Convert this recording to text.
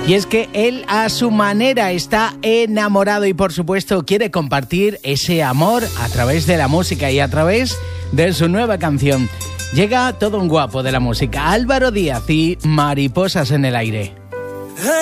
Y es que él a su manera está enamorado y por supuesto quiere compartir ese amor a través de la música y a través de su nueva canción. Llega todo un guapo de la música, Álvaro Díaz y Mariposas en el aire.